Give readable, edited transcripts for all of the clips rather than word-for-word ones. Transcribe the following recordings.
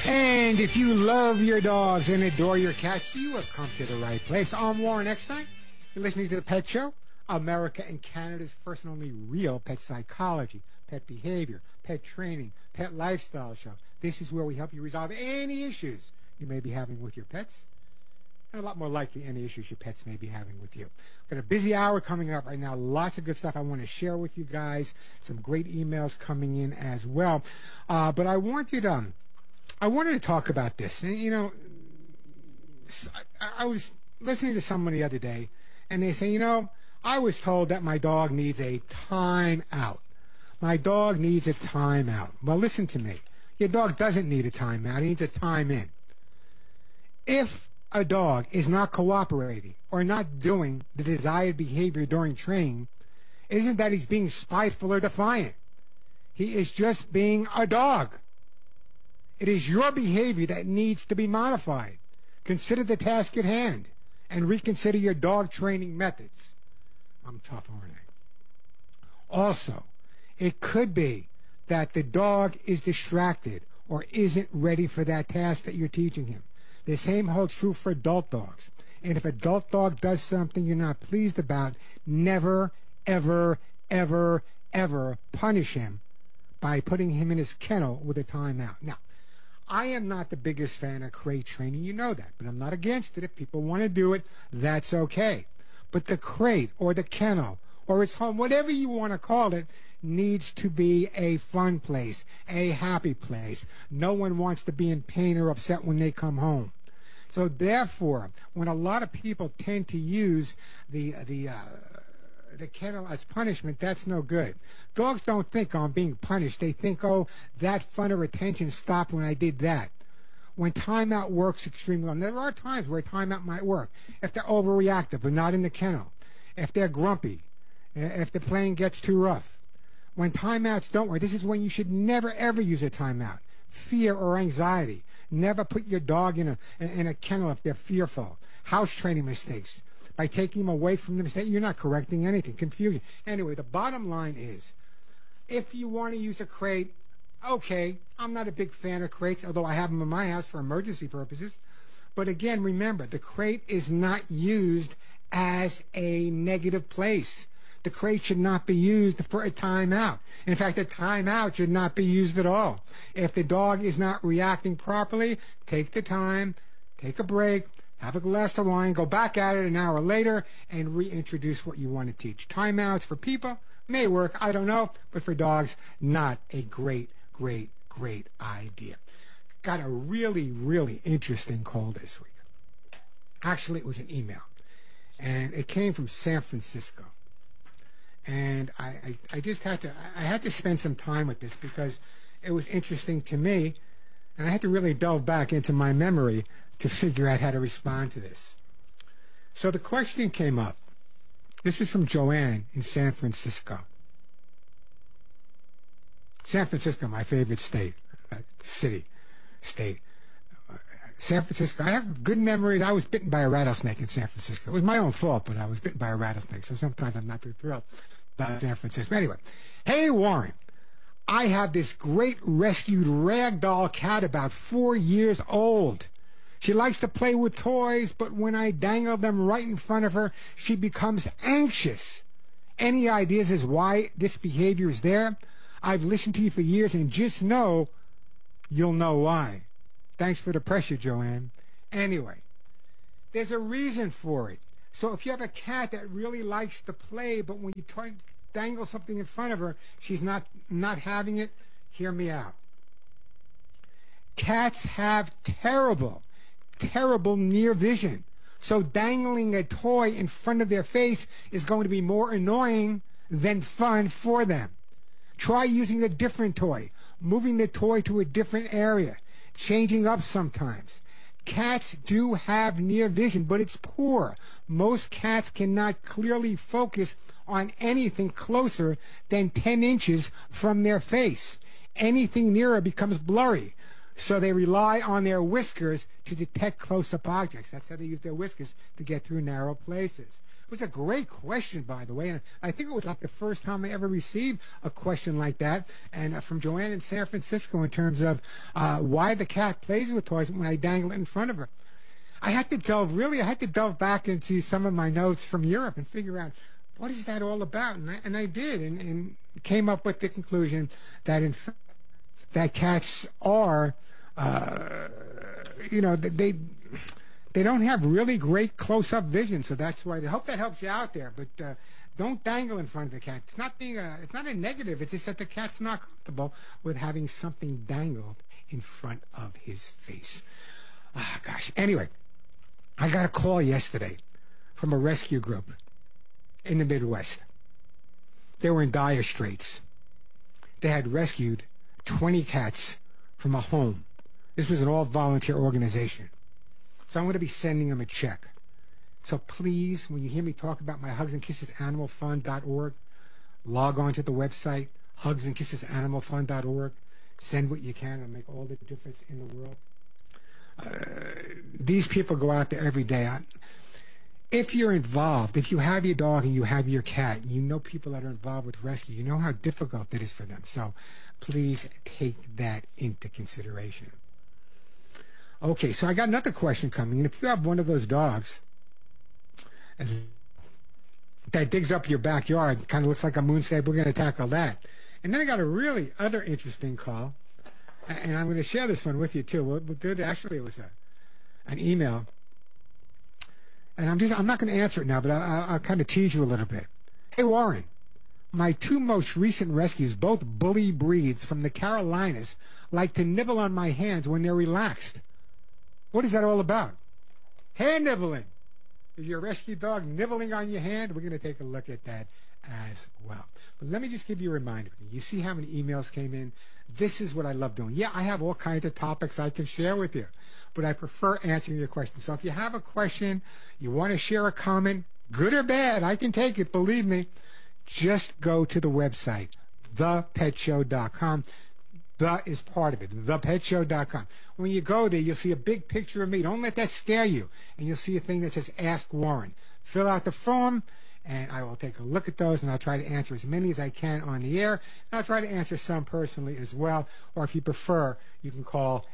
And if you love your dogs and adore your cats, you have come to the right place. I'm Warren Eckstein. You're listening to The Pet Show, America and Canada's first and only real pet psychology, pet behavior, pet training, pet lifestyle show. This is where we help you resolve any issues you may be having with your pets, and a lot more likely any issues your pets may be having with you. We've got a busy hour coming up right now. Lots of good stuff I want to share with you guys. Some great emails coming in as well. But I wanted to talk about this. And, you know, I was listening to someone the other day, and they say, you know, I was told that my dog needs a time out. My dog needs a time out. Well, listen to me. Your dog doesn't need a time out. He needs a time in. If a dog is not cooperating or not doing the desired behavior during training, it isn't that he's being spiteful or defiant. He is just being a dog. It is your behavior that needs to be modified. Consider the task at hand and reconsider your dog training methods. I'm tough, aren't I? Also, it could be that the dog is distracted or isn't ready for that task that you're teaching him. The same holds true for adult dogs. And if an adult dog does something you're not pleased about, never, ever, ever, ever punish him by putting him in his kennel with a timeout. Now, I am not the biggest fan of crate training, you know that, but I'm not against it. If people want to do it, that's okay. But the crate or the kennel or its home, whatever you want to call it, needs to be a fun place, a happy place. No one wants to be in pain or upset when they come home. So therefore, when a lot of people tend to use the kennel as punishment, that's no good. Dogs don't think, oh, I'm being punished. They think, oh, that fun or attention stopped when I did that. When timeout works extremely well, and there are times where timeout might work. If they're overreactive but not in the kennel, if they're grumpy, if the playing gets too rough. When timeouts don't work, this is when you should never, ever use a timeout. Fear or anxiety. Never put your dog in a kennel if they're fearful. House training mistakes. By taking them away from the mistake, you're not correcting anything. Confusion. Anyway, the bottom line is, if you want to use a crate, okay, I'm not a big fan of crates, although I have them in my house for emergency purposes. But again, remember, the crate is not used as a negative place. The crate should not be used for a timeout. In fact, a timeout should not be used at all. If the dog is not reacting properly, take the time, take a break, have a glass of wine, go back at it an hour later, and reintroduce what you want to teach. Timeouts for people may work, I don't know, but for dogs, not a great idea. Got a really, really interesting call this week. Actually, it was an email, and it came from San Francisco. And I just had to spend some time with this because it was interesting to me, and I had to really delve back into my memory to figure out how to respond to this. So the question came up. This is from Joanne in San Francisco. San Francisco, my favorite state, state. San Francisco, I have good memories. I was bitten by a rattlesnake in San Francisco. It was my own fault, but I was bitten by a rattlesnake, so sometimes I'm not too thrilled about San Francisco. Anyway, hey, Warren, I have this great rescued ragdoll cat about 4 years old. She likes to play with toys, but when I dangle them right in front of her, she becomes anxious. Any ideas as why this behavior is there? I've listened to you for years and just know you'll know why. Thanks for the pressure, Joanne. Anyway, there's a reason for it. So if you have a cat that really likes to play, but when you try to dangle something in front of her, she's not having it, hear me out. Cats have terrible near vision. So dangling a toy in front of their face is going to be more annoying than fun for them. Try using a different toy, moving the toy to a different area, changing up sometimes. Cats do have near vision, but it's poor. Most cats cannot clearly focus on anything closer than 10 inches from their face. Anything nearer becomes blurry, so they rely on their whiskers to detect close-up objects. That's how they use their whiskers to get through narrow places. was a great question, by the way, and I think it was like the first time I ever received a question like that, and from Joanne in San Francisco in terms of why the cat plays with toys when I dangle it in front of her. I had to delve back into some of my notes from Europe and figure out what is that all about, and I did, and came up with the conclusion that in fact that cats are, they don't have really great close-up vision, so that's why. I hope that helps you out there. But don't dangle in front of the cat. It's not a negative. It's just that the cat's not comfortable with having something dangled in front of his face. Ah, gosh. Anyway, I got a call yesterday from a rescue group in the Midwest. They were in dire straits. They had rescued 20 cats from a home. This was an all-volunteer organization. So I'm going to be sending them a check. So please, when you hear me talk about my hugsandkissesanimalfund.org, log on to the website, hugsandkissesanimalfund.org. Send what you can and make all the difference in the world. These people go out there every day. If you're involved, if you have your dog and you have your cat, you know people that are involved with rescue, you know how difficult it is for them. So please take that into consideration. Okay, so I got another question coming in. If you have one of those dogs that digs up your backyard, kind of looks like a moonscape, we're going to tackle that. And then I got a really other interesting call, and I'm going to share this one with you too. Actually, it was an email. And I'm not going to answer it now, but I'll kind of tease you a little bit. Hey, Warren, my two most recent rescues, both bully breeds from the Carolinas, like to nibble on my hands when they're relaxed. What is that all about? Hand nibbling. Is your rescue dog nibbling on your hand? We're going to take a look at that as well. But let me just give you a reminder. You see how many emails came in? This is what I love doing. Yeah, I have all kinds of topics I can share with you, but I prefer answering your questions. So if you have a question, you want to share a comment, good or bad, I can take it, believe me. Just go to the website, thepetshow.com. The is part of it, thepetshow.com. When you go there, you'll see a big picture of me. Don't let that scare you. And you'll see a thing that says Ask Warren. Fill out the form, and I will take a look at those, and I'll try to answer as many as I can on the air. And I'll try to answer some personally as well. Or if you prefer, you can call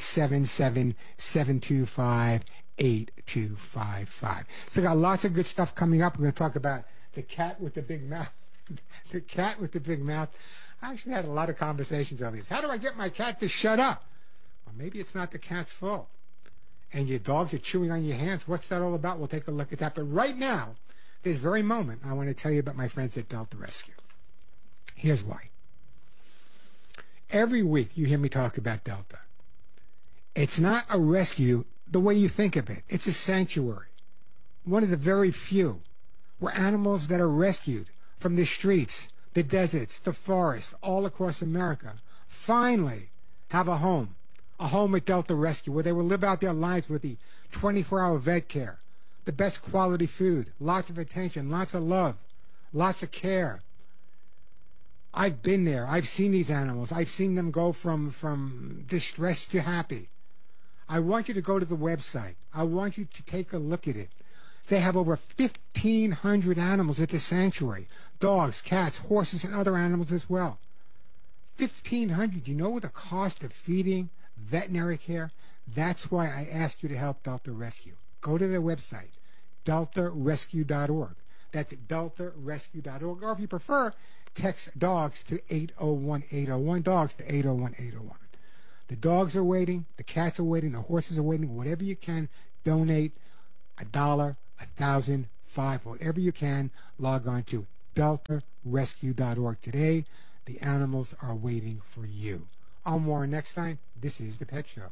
877-725-8255. So I got lots of good stuff coming up. We're going to talk about the cat with the big mouth. The cat with the big mouth. I actually had a lot of conversations over this. How do I get my cat to shut up? Well, maybe it's not the cat's fault. And your dogs are chewing on your hands. What's that all about? We'll take a look at that. But right now, this very moment, I want to tell you about my friends at Delta Rescue. Here's why. Every week you hear me talk about Delta. It's not a rescue the way you think of it. It's a sanctuary. One of the very few where animals that are rescued from the streets, the deserts, the forests, all across America, finally have a home at Delta Rescue, where they will live out their lives with the 24-hour vet care, the best quality food, lots of attention, lots of love, lots of care. I've been there. I've seen these animals. I've seen them go from distressed to happy. I want you to go to the website. I want you to take a look at it. They have over 1,500 animals at the sanctuary. Dogs, cats, horses, and other animals as well. 1,500. Do you know what the cost of feeding, veterinary care? That's why I asked you to help Delta Rescue. Go to their website, deltarescue.org. That's deltarescue.org. Or if you prefer, text dogs to 801-801, dogs to 801-801. The dogs are waiting, the cats are waiting, the horses are waiting. Whatever you can, donate $1, $1,000, $5, whatever you can. Log on to deltarescue.org today. The animals are waiting for you. I'm Warren Eckstein. This is The Pet Show.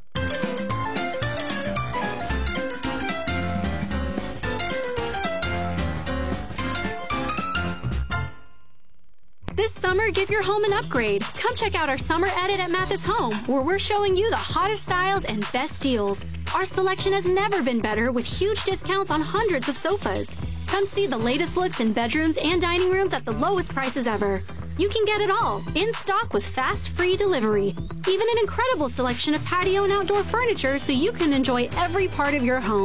This summer, give your home an upgrade. Come check out our summer edit at Mathis Home, where we're showing you the hottest styles and best deals. Our selection has never been better, with huge discounts on hundreds of sofas. Come see the latest looks in bedrooms and dining rooms at the lowest prices ever. You can get it all, in stock with fast, free delivery. Even an incredible selection of patio and outdoor furniture so you can enjoy every part of your home.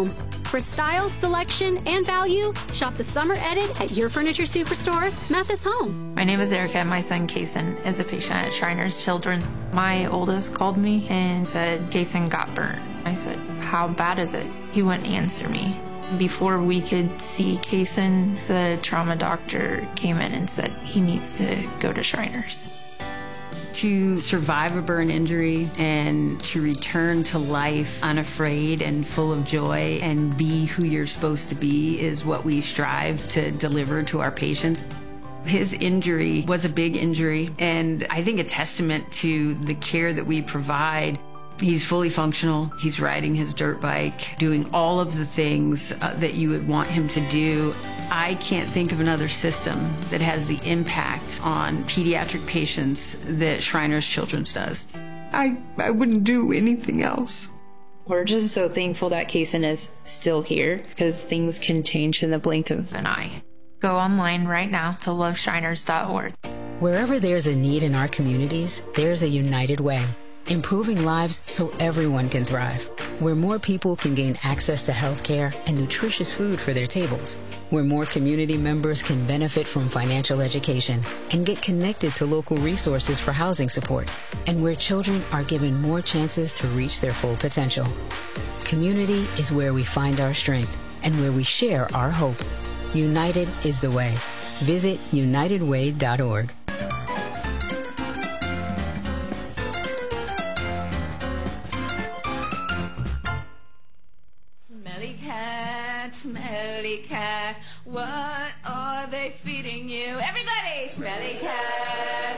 For style, selection, and value, shop the summer edit at your furniture superstore, Mathis Home. My name is Erica. My son, Kason, is a patient at Shriners Children. My oldest called me and said, Kason got burnt. I said, how bad is it? He wouldn't answer me. Before we could see Kason, the trauma doctor came in and said he needs to go to Shriners. To survive a burn injury and to return to life unafraid and full of joy and be who you're supposed to be is what we strive to deliver to our patients. His injury was a big injury, and I think a testament to the care that we provide. He's fully functional. He's riding his dirt bike, doing all of the things that you would want him to do. I can't think of another system that has the impact on pediatric patients that Shriners Children's does. I wouldn't do anything else. We're just so thankful that Kason is still here, because things can change in the blink of an eye. Go online right now to loveshriners.org. Wherever there's a need in our communities, there's a united way. Improving lives so everyone can thrive. Where more people can gain access to health care and nutritious food for their tables. Where more community members can benefit from financial education and get connected to local resources for housing support. And where children are given more chances to reach their full potential. Community is where we find our strength and where we share our hope. United is the way. Visit unitedway.org. Smelly cat, what are they feeding you? Everybody! Smelly cat,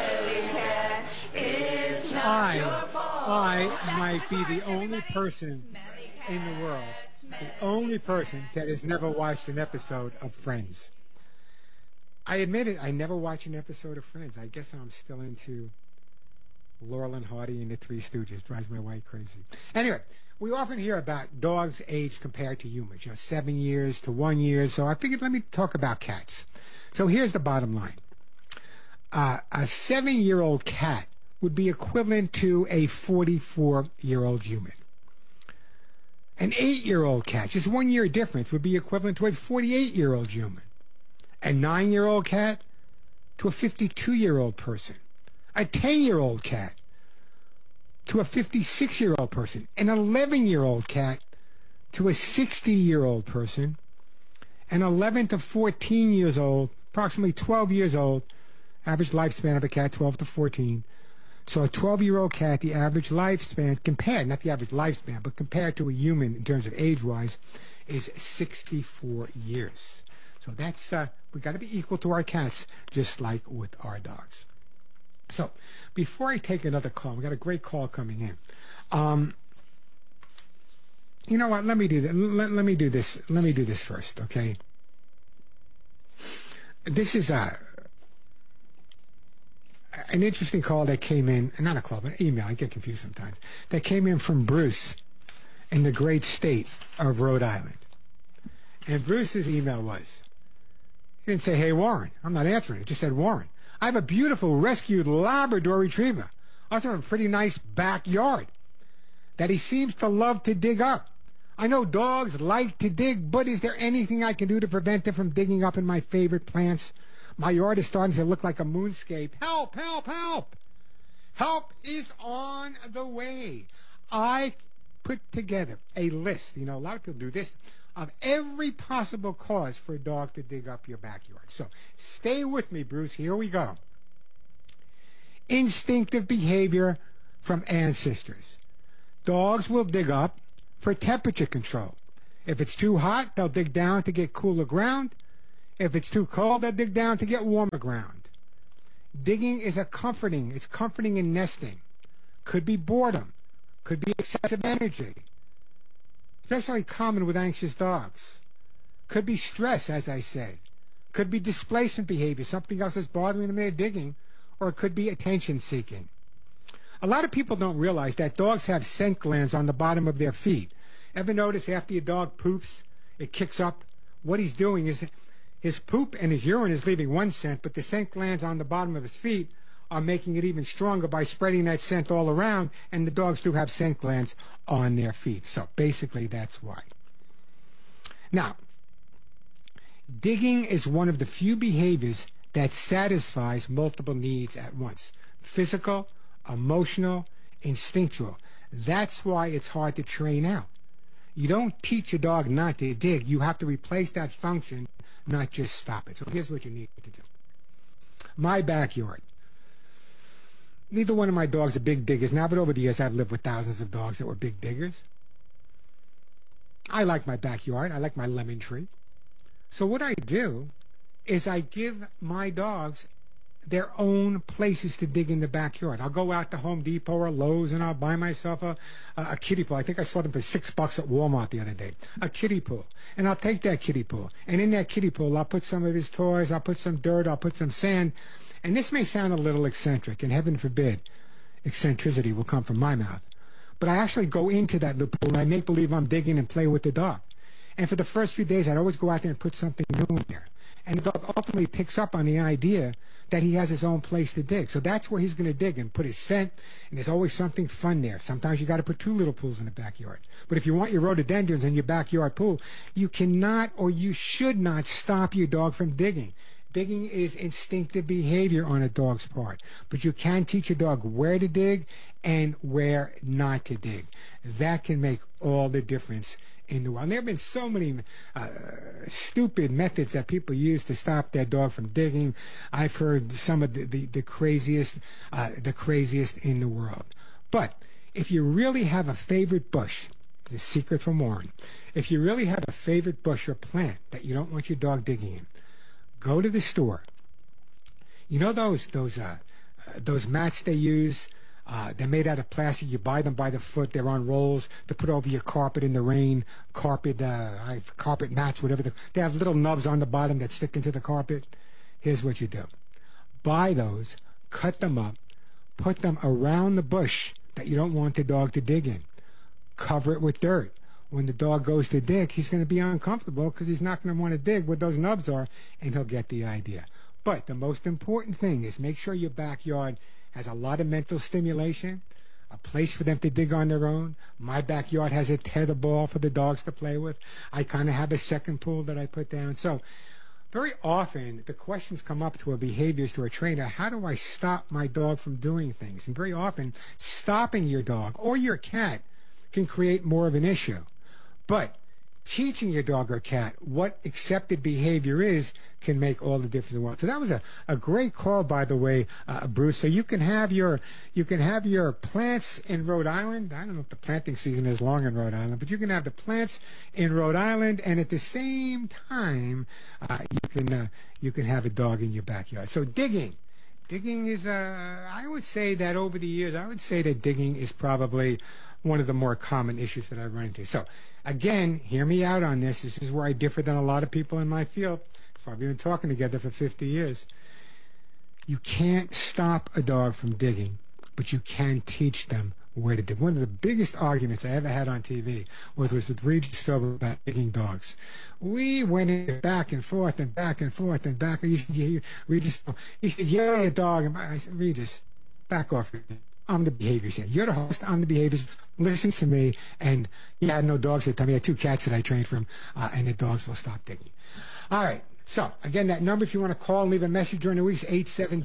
it's not your fault. I might be the only person in the world, the only person that has never watched an episode of Friends. I admit it, I never watched an episode of Friends. I guess I'm still into Laurel and Hardy and the Three Stooges. Drives my wife crazy. Anyway, we often hear about dogs' age compared to humans, 7 years to 1 year. So I figured let me talk about cats. So here's the bottom line. A 7-year-old cat would be equivalent to a 44-year-old human. An 8-year-old cat, just 1 year difference, would be equivalent to a 48-year-old human. A 9-year-old cat to a 52-year-old person. A 10-year-old cat to a 56-year-old person, an 11-year-old cat to a 60-year-old person, an 11 to 14 years old, approximately 12 years old, average lifespan of a cat, 12 to 14. So a 12-year-old cat, the average lifespan, compared, not the average lifespan, but compared to a human in terms of age-wise, is 64 years. So that's, we got to be equal to our cats, just like with our dogs. So, before I take another call, we got a great call coming in. You know what? Let me do that. Let me do this. Let me do this first, okay? This is an interesting call that came in. Not a call, but an email. I get confused sometimes. That came in from Bruce in the great state of Rhode Island. And Bruce's email was, he didn't say, hey, Warren. I'm not answering it. It just said, Warren. I have a beautiful rescued Labrador Retriever. Also have a pretty nice backyard that he seems to love to dig up. I know dogs like to dig, but is there anything I can do to prevent them from digging up in my favorite plants? My yard is starting to look like a moonscape. Help, help, help. Help is on the way. I put together a list, a lot of people do this, of every possible cause for a dog to dig up your backyard. So stay with me, Bruce. Here we go. Instinctive behavior from ancestors. Dogs will dig up for temperature control. If it's too hot, they'll dig down to get cooler ground. If it's too cold, they'll dig down to get warmer ground. Digging is it's comforting in nesting. Could be boredom. Could be excessive energy. Especially common with anxious dogs. Could be stress, as I said. Could be displacement behavior, something else is bothering them, they're digging, or it could be attention seeking. A lot of people don't realize that dogs have scent glands on the bottom of their feet. Ever notice after your dog poops, it kicks up? What he's doing is his poop and his urine is leaving one scent, but the scent glands on the bottom of his feet are making it even stronger by spreading that scent all around, and the dogs do have scent glands on their feet. So basically that's why. Now, digging is one of the few behaviors that satisfies multiple needs at once: physical, emotional, instinctual. That's why it's hard to train out. You don't teach a dog not to dig. You have to replace that function, not just stop it. So here's what you need to do. My backyard. Neither one of my dogs are big diggers now, but over the years I've lived with thousands of dogs that were big diggers. I like my backyard. I like my lemon tree. So what I do is I give my dogs their own places to dig in the backyard. I'll go out to Home Depot or Lowe's and I'll buy myself a kiddie pool. I think I saw them for $6 at Walmart the other day. A kiddie pool. And I'll take that kiddie pool. And in that kiddie pool, I'll put some of his toys, I'll put some dirt, I'll put some sand. And this may sound a little eccentric, and heaven forbid eccentricity will come from my mouth. But I actually go into that little pool and I make believe I'm digging and play with the dog. And for the first few days, I'd always go out there and put something new in there. And the dog ultimately picks up on the idea that he has his own place to dig. So that's where he's going to dig and put his scent, and there's always something fun there. Sometimes you got to put 2 little pools in the backyard. But if you want your rhododendrons in your backyard pool, you cannot or you should not stop your dog from digging. Digging is instinctive behavior on a dog's part, but you can teach a dog where to dig and where not to dig. That can make all the difference in the world. And there have been so many stupid methods that people use to stop their dog from digging. I've heard some of the craziest in the world. But if you really have a favorite bush, the secret from Warren, if you really have a favorite bush or plant that you don't want your dog digging in, go to the store. You know those mats they use? They're made out of plastic. You buy them by the foot. They're on rolls to put over your carpet in the rain. Carpet mats, whatever. They have little nubs on the bottom that stick into the carpet. Here's what you do. Buy those, cut them up, put them around the bush that you don't want the dog to dig in. Cover it with dirt. When the dog goes to dig, he's going to be uncomfortable because he's not going to want to dig where those nubs are, and he'll get the idea. But the most important thing is make sure your backyard has a lot of mental stimulation, a place for them to dig on their own. My backyard has a tether ball for the dogs to play with. I kind of have a second pool that I put down. So very often the questions come up to a behaviorist or a trainer: how do I stop my dog from doing things? And very often stopping your dog or your cat can create more of an issue. But teaching your dog or cat what accepted behavior is can make all the difference in the world. So that was a great call, by the way, Bruce. So you can have your plants in Rhode Island. I don't know if the planting season is long in Rhode Island, but you can have the plants in Rhode Island, and at the same time, you can have a dog in your backyard. So digging is I would say that over the years, I would say that digging is probably one of the more common issues that I run into. So again, hear me out on this. This is where I differ than a lot of people in my field. So we've been talking together for 50 years. You can't stop a dog from digging, but you can teach them where to dig. One of the biggest arguments I ever had on TV was with Regis Philbin about digging dogs. We went in back and forth and back and forth and back. Regis, he said, "Yell at a dog." I said, "Regis, back off. I'm the behaviorist here. You're the host. I'm the behaviorist. Listen to me." And he had no dogs at the time. He had 2 cats that I trained for him, and the dogs will stop digging. All right. So, again, that number, if you want to call and leave a message during the week, is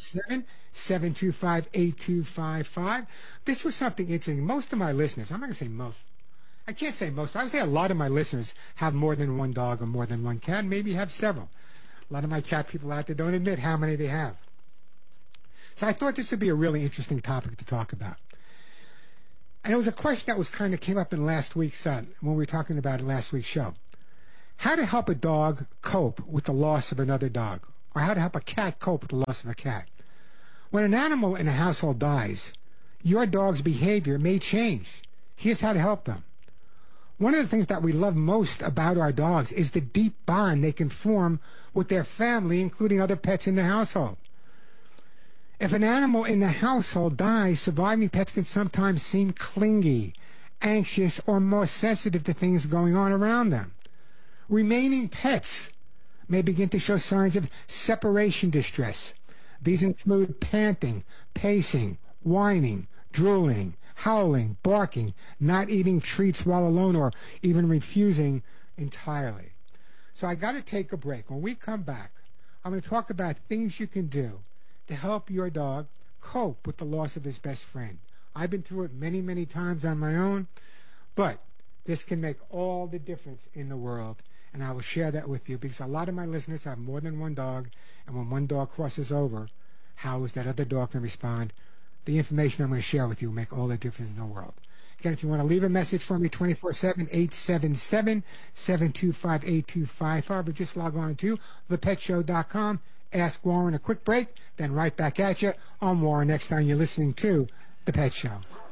877-725-8255. This was something interesting. Most of my listeners, I'm not going to say most. I can't say most, but I would say a lot of my listeners have more than one dog or more than one cat, maybe have several. A lot of my cat people out there don't admit how many they have. So I thought this would be a really interesting topic to talk about. And it was a question that was kind of came up in last week's, when we were talking about it last week's show. How to help a dog cope with the loss of another dog, or how to help a cat cope with the loss of a cat. When an animal in a household dies, your dog's behavior may change. Here's how to help them. One of the things that we love most about our dogs is the deep bond they can form with their family, including other pets in the household. If an animal in the household dies, surviving pets can sometimes seem clingy, anxious, or more sensitive to things going on around them. Remaining pets may begin to show signs of separation distress. These include panting, pacing, whining, drooling, howling, barking, not eating treats while alone, or even refusing entirely. So I got to take a break. When we come back, I'm going to talk about things you can do to help your dog cope with the loss of his best friend. I've been through it many, many times on my own, but this can make all the difference in the world, and I will share that with you because a lot of my listeners have more than one dog, and when one dog crosses over, how is that other dog going to respond? The information I'm going to share with you will make all the difference in the world. Again, if you want to leave a message for me, 24/7, 877-725-8255, or just log on to thepetshow.com. Ask Warren. A quick break, then right back at you on Warren next time you're listening to The Pet Show.